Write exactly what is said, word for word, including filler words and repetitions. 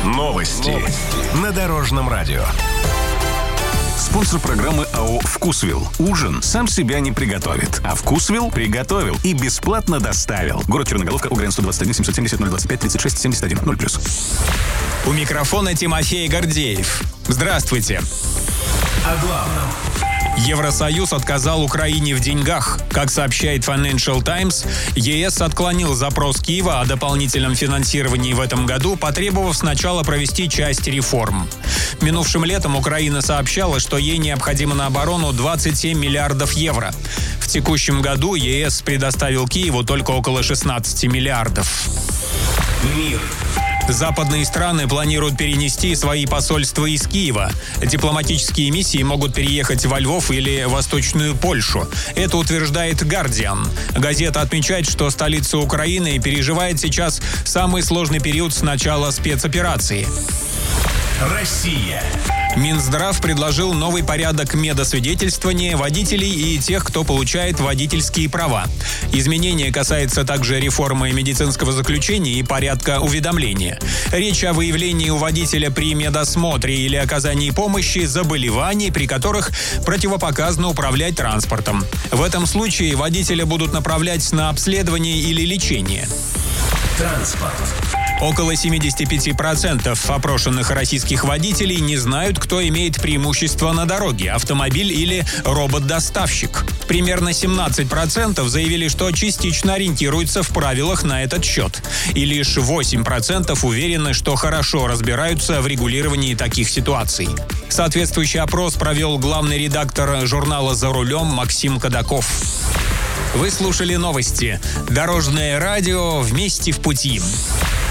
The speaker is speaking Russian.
Новости на Дорожном радио. Спонсор программы АО «Вкусвилл». Ужин сам себя не приготовит, а «Вкусвилл» приготовил и бесплатно доставил. Город Черноголовка, УГРН сто двадцать один семьсот семьдесят ноль двадцать пять тридцать шесть семьдесят один ноль плюс. У микрофона Тимофей Гордеев. Здравствуйте. О главном. Евросоюз отказал Украине в деньгах. Как сообщает Financial Times, ЕС отклонил запрос Киева о дополнительном финансировании в этом году, потребовав сначала провести часть реформ. Минувшим летом Украина сообщала, что ей необходимо на оборону двадцать семь миллиардов евро. В текущем году ЕС предоставил Киеву только около шестнадцать миллиардов. Мир. Западные страны планируют перенести свои посольства из Киева. Дипломатические миссии могут переехать во Львов или Восточную Польшу. Это утверждает «Гардиан». Газета отмечает, что столица Украины переживает сейчас самый сложный период с начала спецоперации. Россия. Минздрав предложил новый порядок медосвидетельствования водителей и тех, кто получает водительские права. Изменения касаются также реформы медицинского заключения и порядка уведомления. Речь о выявлении у водителя при медосмотре или оказании помощи заболеваний, при которых противопоказано управлять транспортом. В этом случае водителя будут направлять на обследование или лечение. Транспорт. Около семьдесят пять процентов опрошенных российских водителей не знают, кто имеет преимущество на дороге – автомобиль или робот-доставщик. Примерно семнадцать процентов заявили, что частично ориентируются в правилах на этот счет. И лишь восемь процентов уверены, что хорошо разбираются в регулировании таких ситуаций. Соответствующий опрос провел главный редактор журнала «За рулем» Максим Кадаков. Вы слушали новости. Дорожное радио «Вместе в пути».